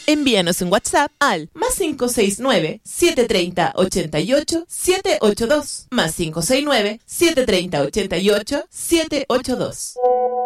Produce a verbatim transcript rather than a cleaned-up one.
Envíanos un WhatsApp al más cinco seis nueve, siete tres cero, ocho ocho, siete ocho dos, más cinco seis nueve, siete tres cero, ocho ocho, siete ocho dos.